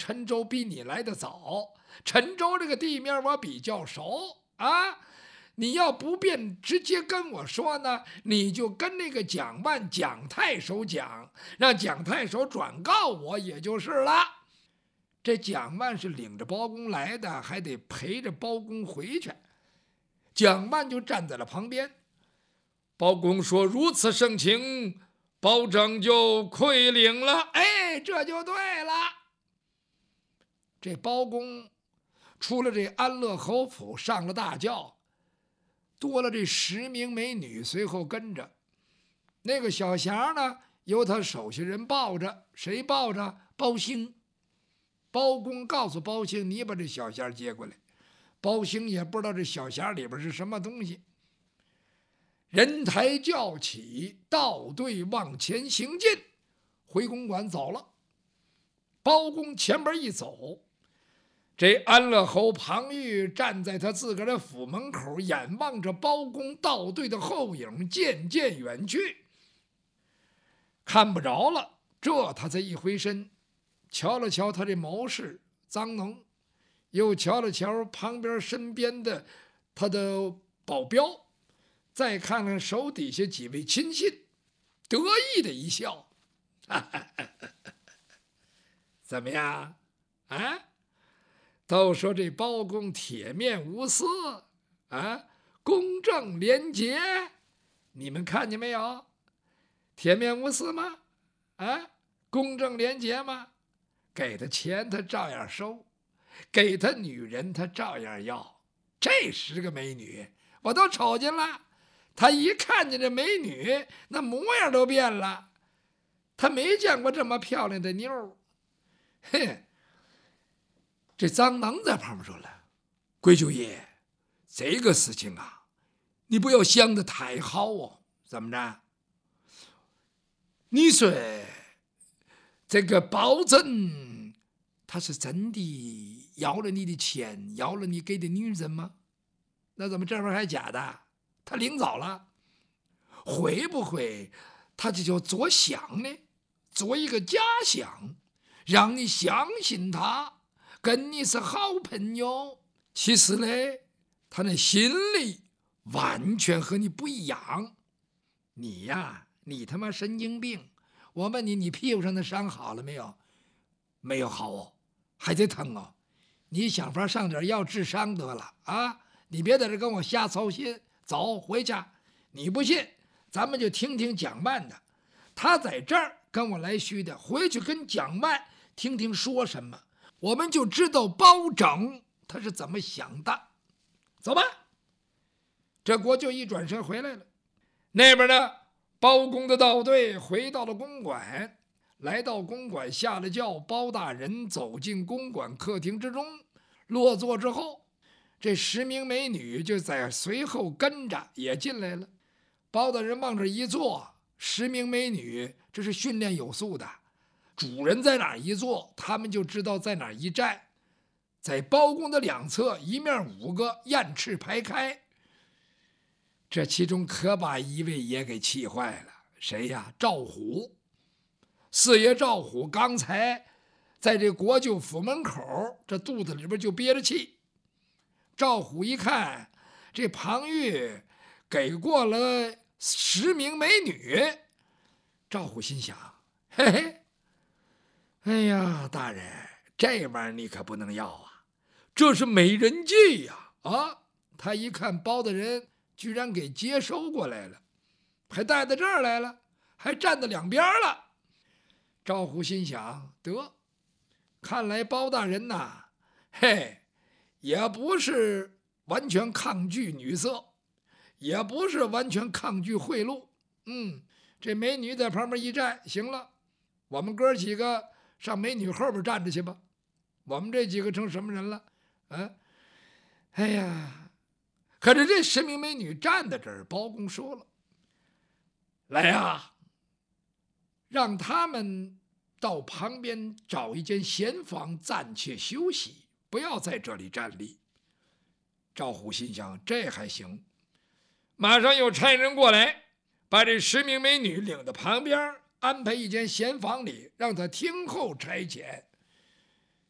陈州比你来得早，陈州这个地面我比较熟啊。你要不便直接跟我说呢，你就跟那个蒋万蒋太守讲，让蒋太守转告我也就是了。这蒋万是领着包公来的，还得陪着包公回去。蒋万就站在了旁边。包公说：“如此盛情，包拯就愧领了。”哎，这就对了。这包公出了这安乐侯府，上了大轿，多了这10名美女随后跟着。那个小匣呢，由他手下人抱着，谁抱着？包兴。包公告诉包兴：“你把这小匣接过来。”包兴也不知道这小匣里边是什么东西。人抬轿起，倒队往前行进，回公馆走了。包公前边一走，这安乐侯庞玉站在他自个儿的府门口，眼望着包公倒队的后影渐渐远去，看不着了。这他才一回身，瞧了瞧他这谋士臧能，又瞧了瞧旁边身边的他的保镖，再看看手底下几位亲信，得意的一笑：“怎么样啊？都说这包公铁面无私啊，公正廉洁，你们看见没有？铁面无私吗？啊，公正廉洁吗？给他钱他照样收，给他女人他照样要。这10个美女我都瞅见了，他一看见这美女，那模样都变了。他没见过这么漂亮的妞。嘿，这臧能在旁边说了：“贵九爷，这个事情啊，你不要想得太好哦。怎么着？你说这个包拯他是真的要了你的钱，要了你给的女人吗？那怎么这边还假的？他领走了，会不会他这就做相呢？做一个假象，让你相信他跟你是好朋友，其实呢，他那心里完全和你不一样。你呀，你他妈神经病！我问你，你屁股上的伤好了没有？没有好哦，还得疼哦。你想法上点药治伤得了啊！你别在这跟我瞎操心。走，回去。你不信，咱们就听听蒋万的。他在这儿跟我来虚的，回去跟蒋万听听说什么，我们就知道包拯他是怎么想的。走吧。这国舅一转身回来了。那边呢，包公的道队回到了公馆，来到公馆下了轿，包大人走进公馆客厅之中，落座之后，这10名美女就在随后跟着也进来了。包大人往这一坐，10名美女这是训练有素的，主人在哪儿一坐，他们就知道在哪儿一站。在包公的两侧，一面5个，雁翅排开。这其中可把一位也给气坏了，谁呀？赵虎。四爷赵虎刚才在这国舅府门口，这肚子里边就憋着气。赵虎一看这庞玉给过了10名美女，赵虎心想：嘿嘿，哎呀，大人，这玩意儿你可不能要啊，这是美人计呀！啊，他一看包大人居然给接收过来了，还带到这儿来了，还站到两边了。赵虎心想：得，看来包大人呐，嘿，也不是完全抗拒女色，也不是完全抗拒贿赂。这美女在旁边一站，行了，我们哥几个上美女后边站着去吧。我们这几个成什么人了？哎呀，可是这10名美女站在这儿，包公说了：“来呀，让他们到旁边找一间闲房暂且休息，不要在这里站立。”赵虎心想：这还行，马上又差人过来，把这10名美女领到旁边，安排一间闲房里，让他听候差遣。